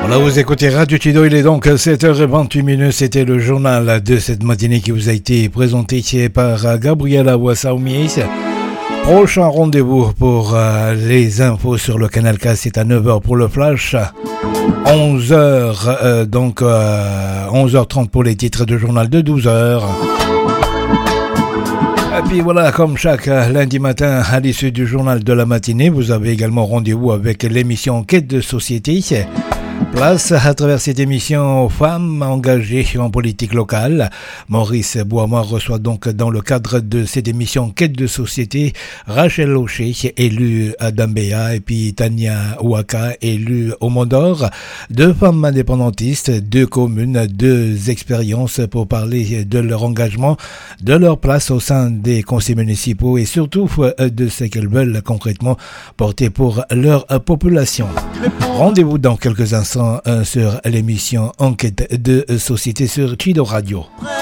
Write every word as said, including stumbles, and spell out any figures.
Voilà, vous écoutez Radio Chido, il est donc sept heures vingt-huit minutes. C'était le journal de cette matinée qui vous a été présenté par Gabriela Wassaoumies. Prochain rendez-vous pour euh, les infos sur le canal K, c'est à neuf heures pour le flash. onze heures, euh, donc euh, onze heures trente pour les titres de journal de douze heures. Et puis voilà, comme chaque lundi matin, à l'issue du journal de la matinée, vous avez également rendez-vous avec l'émission Quête de société. Place à travers cette émission aux femmes engagées en politique locale. Maurice Boismois reçoit donc dans le cadre de cette émission Quête de société Rachel Locher, élue à Dambéa, et puis Tania Ouaka, élue au Mont-d'Or. Deux femmes indépendantistes, deux communes, deux expériences pour parler de leur engagement, de leur place au sein des conseils municipaux et surtout de ce qu'elles veulent concrètement porter pour leur population. Rendez-vous dans quelques instants sur l'émission Enquête de société sur Chido Radio.